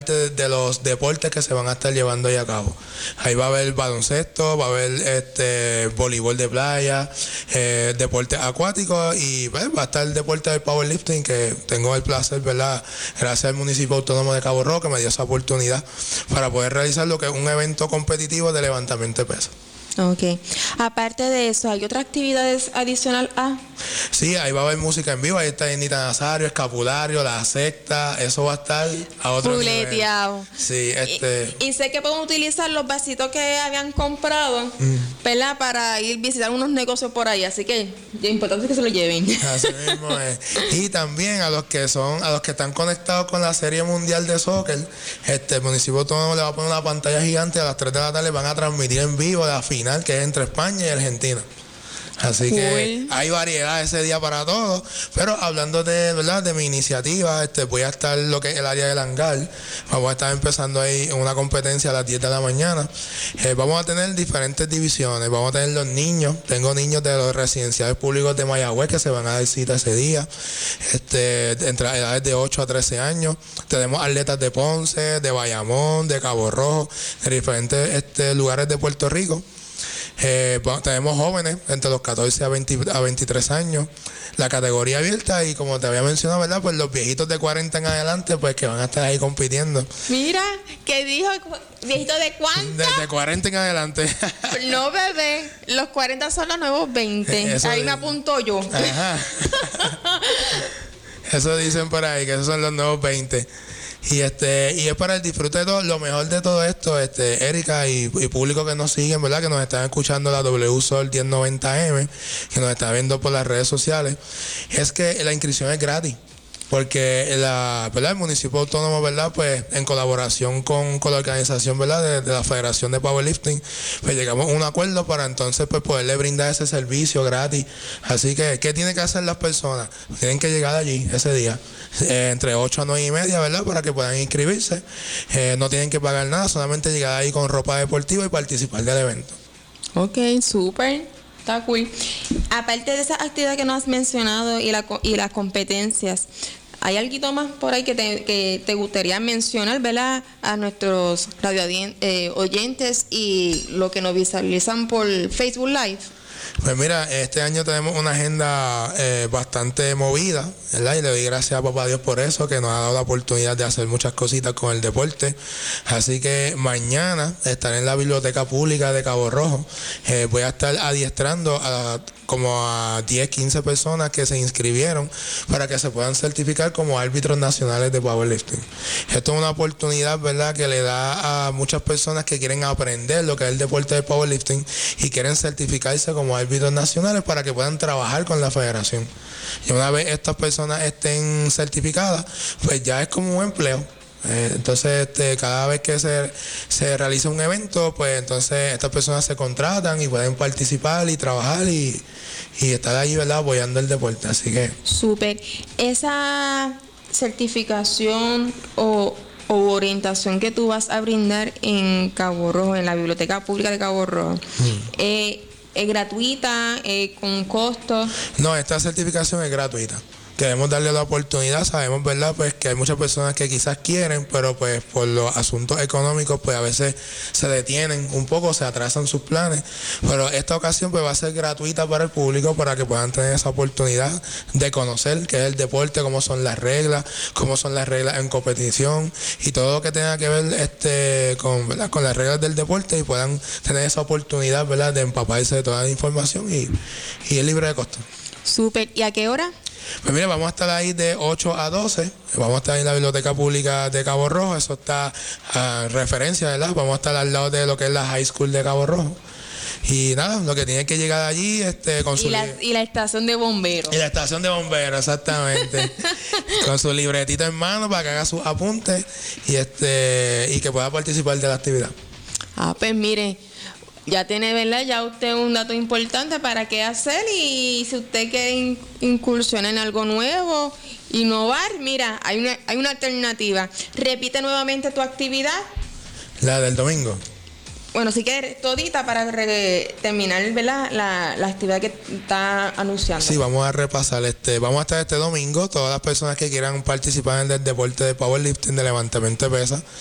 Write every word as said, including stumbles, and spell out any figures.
parte de, de los deportes que se van a estar llevando ahí a cabo. Ahí va a haber baloncesto, va a haber este voleibol de playa, eh, deportes acuáticos y pues, va a estar el deporte del powerlifting, que tengo el placer, ¿verdad? Gracias al municipio autónomo de Cabo Rojo que me dio esa oportunidad para poder realizar lo que es un evento competitivo de levantamiento de pesas. Ok. Aparte de eso, ¿hay otras actividades adicional a? Sí, ahí va a haber música en vivo. Ahí está Nita Nazario, Escapulario, La Secta. Eso va a estar a otro Fuleteado. nivel. Sí, este... Y, y sé que pueden utilizar los vasitos que habían comprado, mm. ¿verdad? Para ir a visitar unos negocios por ahí. Así que lo importante es que se lo lleven. Así mismo es. Y también a los que son, a los que están conectados con la Serie Mundial de Soccer, este, el municipio autónomo le va a poner una pantalla gigante. A las tres de la tarde van a transmitir en vivo la final, que es entre España y Argentina. Así que cool. Hay variedad ese día para todos. Pero hablando de, ¿verdad?, de mi iniciativa, este, voy a estar lo que es el área del hangar. Vamos a estar empezando ahí una competencia a las diez de la mañana. Eh, vamos a tener diferentes divisiones. Vamos a tener los niños. Tengo niños de los residenciales públicos de Mayagüez que se van a dar cita ese día. Este, entre edades de ocho a trece años. Tenemos atletas de Ponce, de Bayamón, de Cabo Rojo, de diferentes este, lugares de Puerto Rico. Eh, tenemos jóvenes entre los catorce a veinte a veintitrés años, la categoría abierta, y como te había mencionado, ¿verdad? Pues los viejitos de cuarenta en adelante, pues que van a estar ahí compitiendo. Mira, ¿qué dijo? ¿Viejito de cuánto? De, de cuarenta en adelante. No, bebé, los cuarenta son los nuevos veinte. Eso ahí me apunto yo. Ajá. Eso dicen por ahí, que esos son los nuevos veinte. Y este y es para el disfrute de todo. Lo mejor de todo esto, este Erika y, y público que nos siguen, ¿verdad?, que nos están escuchando la W Sol diez noventa M, que nos está viendo por las redes sociales, es que la inscripción es gratis. Porque la, ¿verdad?, el municipio autónomo, ¿verdad?, pues en colaboración con, con la organización, ¿verdad?, de, de la Federación de Powerlifting, pues llegamos a un acuerdo para entonces pues poderle brindar ese servicio gratis. Así que, ¿qué tienen que hacer las personas? Tienen que llegar allí ese día, eh, entre ocho a nueve y media, ¿verdad?, para que puedan inscribirse. Eh, no tienen que pagar nada, solamente llegar ahí con ropa deportiva y participar del evento. Ok, súper. Está cool. Aparte de esas actividades que nos has mencionado y, la, y las competencias, ¿hay algo más por ahí que te, que te gustaría mencionar, ¿verdad?, a nuestros radio eh, oyentes y lo que nos visualizan por Facebook Live? Pues mira, este año tenemos una agenda eh, bastante movida, ¿verdad? Y le doy gracias a Papá Dios por eso, que nos ha dado la oportunidad de hacer muchas cositas con el deporte. Así que mañana estaré en la Biblioteca Pública de Cabo Rojo. Eh, voy a estar adiestrando a como a diez, quince personas que se inscribieron para que se puedan certificar como árbitros nacionales de powerlifting. Esto es una oportunidad, ¿verdad?, que le da a muchas personas que quieren aprender lo que es el deporte del powerlifting y quieren certificarse como árbitros nacionales para que puedan trabajar con la federación. Y una vez estas personas estén certificadas, pues ya es como un empleo. Eh, entonces este, cada vez que se, se realiza un evento, pues entonces estas personas se contratan y pueden participar y trabajar y, y estar ahí, ¿verdad?, apoyando el deporte. Así que súper. Esa certificación o, o orientación que tú vas a brindar en Cabo Rojo, en la Biblioteca Pública de Cabo Rojo, mm. eh, ¿es gratuita? ¿Es con costo? No, esta certificación es gratuita. Queremos darle la oportunidad, sabemos, ¿verdad?, pues que hay muchas personas que quizás quieren, pero pues por los asuntos económicos pues a veces se detienen un poco, se atrasan sus planes, pero esta ocasión pues va a ser gratuita para el público para que puedan tener esa oportunidad de conocer qué es el deporte, cómo son las reglas, cómo son las reglas en competición y todo lo que tenga que ver este con, ¿verdad?, con las reglas del deporte, y puedan tener esa oportunidad, ¿verdad?, de empaparse de toda la información y, y es libre de costo. Súper. ¿Y a qué hora? Pues mira, vamos a estar ahí de ocho a doce, vamos a estar en la Biblioteca Pública de Cabo Rojo, eso está a referencia, ¿verdad? Vamos a estar al lado de lo que es la High School de Cabo Rojo. Y nada, lo que tienen que llegar allí este, con y su... La, y la estación de bomberos. Y la estación de bomberos, exactamente. Con su libretita en mano para que haga sus apuntes y, este, y que pueda participar de la actividad. Ah, pues mire... Ya tiene, ¿verdad?, ya usted un dato importante para qué hacer, y si usted quiere incursionar en algo nuevo, innovar, mira, hay una, hay una alternativa. Repite nuevamente tu actividad. La del domingo. Bueno, si quieres todita para re- terminar, ¿verdad?, la, la actividad que está anunciando. Sí, vamos a repasar. este Vamos a estar este domingo. Todas las personas que quieran participar en el deporte de powerlifting, de levantamiento de pesas,